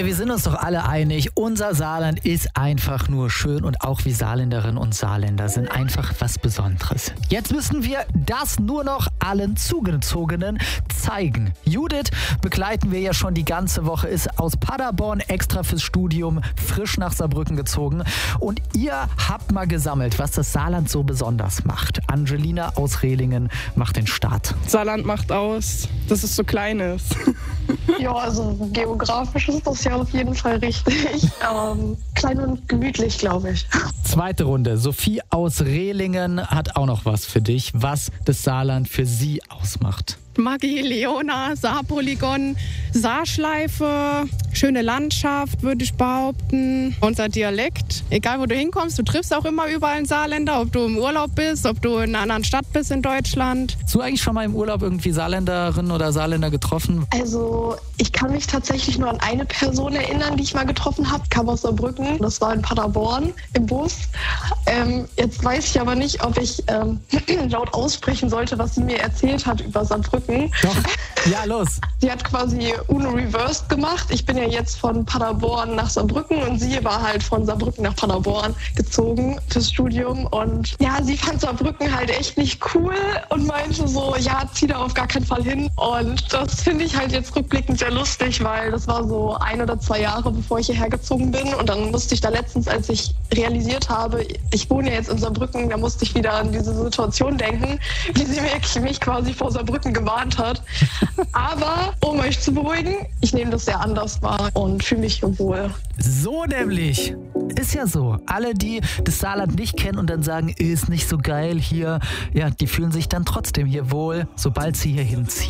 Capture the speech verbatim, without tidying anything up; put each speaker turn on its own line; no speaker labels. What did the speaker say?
Ey, wir sind uns doch alle einig, unser Saarland ist einfach nur schön und auch wir Saarländerinnen und Saarländer sind einfach was Besonderes. Jetzt müssen wir das nur noch allen Zugezogenen zeigen. Judith begleiten wir ja schon die ganze Woche, ist aus Paderborn extra fürs Studium frisch nach Saarbrücken gezogen und ihr habt mal gesammelt, was das Saarland so besonders macht. Angelina aus Rehlingen macht den Start.
Saarland macht aus, dass es so klein ist.
Ja, also geografisch ist das ja auf jeden Fall richtig. Ähm, klein und gemütlich, glaube ich.
Zweite Runde. Sophie aus Rehlingen hat auch noch was für dich, was das Saarland für sie ausmacht.
Maggi, Leona, Saarpolygon, Saarschleife, schöne Landschaft, würde ich behaupten. Unser Dialekt, egal wo du hinkommst, du triffst auch immer überall einen Saarländer, ob du im Urlaub bist, ob du in einer anderen Stadt bist in Deutschland.
Hast du eigentlich schon mal im Urlaub irgendwie Saarländerin oder Saarländer getroffen?
Also ich kann mich tatsächlich nur an eine Person erinnern, die ich mal getroffen habe, kam aus Saarbrücken. Das war in Paderborn im Bus. Ähm, jetzt weiß ich aber nicht, ob ich ähm, laut aussprechen sollte, was sie mir erzählt hat über Saarbrücken.
Doch, ja, los.
Sie hat quasi Uno Reversed gemacht. Ich bin ja jetzt von Paderborn nach Saarbrücken und sie war halt von Saarbrücken nach Paderborn gezogen fürs Studium. Und ja, sie fand Saarbrücken halt echt nicht cool und meinte so, ja, zieh da auf gar keinen Fall hin. Und das finde ich halt jetzt rückblickend sehr lustig, weil das war so ein oder zwei Jahre, bevor ich hierher gezogen bin. Und dann musste ich da letztens, als ich realisiert habe, ich wohne ja jetzt in Saarbrücken, da musste ich wieder an diese Situation denken, wie sie mich, mich quasi vor Saarbrücken gewarnt hat. Aber um euch zu beruhigen, ich nehme das sehr anders wahr und fühle mich wohl.
So nämlich. Ist ja so. Alle, die das Saarland nicht kennen und dann sagen, ist nicht so geil hier, ja, die fühlen sich dann trotzdem hier wohl, sobald sie hier hinziehen.